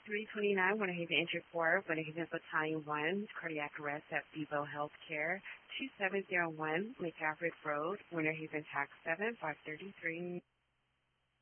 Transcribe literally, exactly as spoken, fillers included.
three twenty-nine, Winter Haven Entry Court, Winter Haven Battalion one, cardiac arrest at Vivo Healthcare, two seven zero one McGaffrey Road, Winter Haven Tax seven five thirty-three.